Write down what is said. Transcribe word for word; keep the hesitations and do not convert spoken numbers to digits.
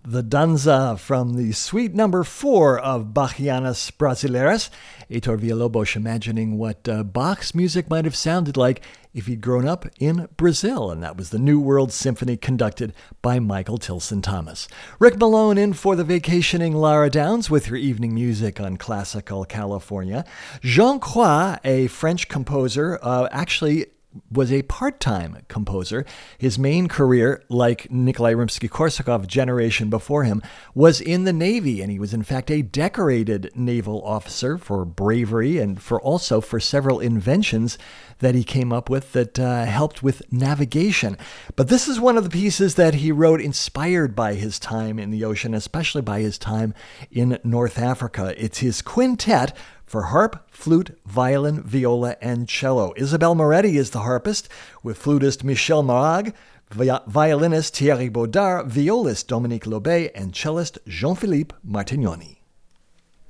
the danza from the suite number four of Bachianas Brasileiras. Heitor Villa-Lobos imagining what uh, Bach's music might have sounded like if he'd grown up in Brazil, and that was the New World Symphony conducted by Michael Tilson Thomas. Rick Malone in for the vacationing Lara Downs with her evening music on Classical California. Jean Croix, a French composer, uh, actually was a part-time composer. His main career, like Nikolai Rimsky-Korsakov generation before him, was in the Navy, and he was in fact a decorated naval officer for bravery and for also for several inventions that he came up with that uh, helped with navigation. But this is one of the pieces that he wrote inspired by his time in the ocean, especially by his time in North Africa. It's his quintet for harp, flute, violin, viola, and cello. Isabelle Moretti is the harpist, with flutist Michel Maragh, vi- violinist Thierry Baudard, violist Dominique Lobe, and cellist Jean-Philippe Martignoni.